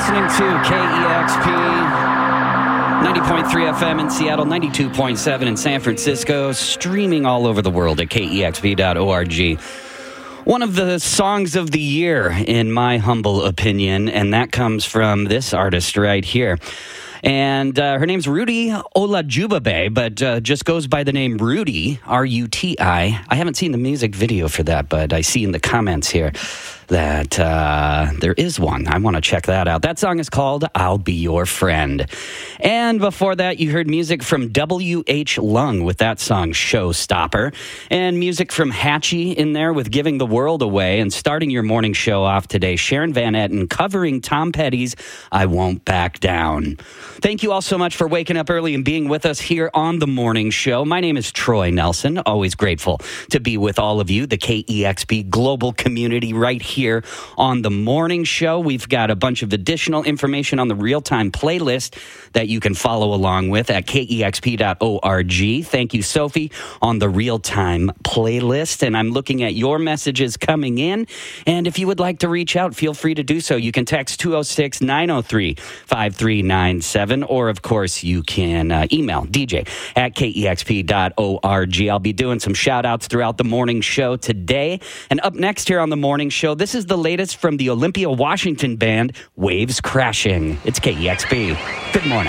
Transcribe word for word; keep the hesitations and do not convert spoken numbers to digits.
listening to K E X P ninety point three F M in Seattle, ninety-two point seven in San Francisco, streaming all over the world at K E X P dot org. One of the songs of the year, in my humble opinion, and that comes from this artist right here. And uh, her name's Ruti Olajubabe, but uh, just goes by the name Ruti, R U T I. I haven't seen the music video for that, but I see in the comments here that uh, there is one. I want to check that out. That song is called I'll Be Your Friend. And before that, you heard music from W H Lung with that song Showstopper. And music from Hatchie in there with Giving the World Away. And starting your morning show off today, Sharon Van Etten covering Tom Petty's I Won't Back Down. Thank you all so much for waking up early and being with us here on the morning show. My name is Troy Nelson. Always grateful to be with all of you, the K E X P global community right here. Here on the morning show. We've got a bunch of additional information on the real-time playlist that you can follow along with at K E X P dot org. Thank you, Sophie, on the real-time playlist. And I'm looking at your messages coming in. And if you would like to reach out, feel free to do so. You can text two oh six, nine oh three, five three nine seven, or of course you can uh, email D J at K E X P dot org. I'll be doing some shout-outs throughout the morning show today. And up next here on the morning show, this is the latest from the Olympia, Washington band, Waves Crashing. It's K E X P. Good morning.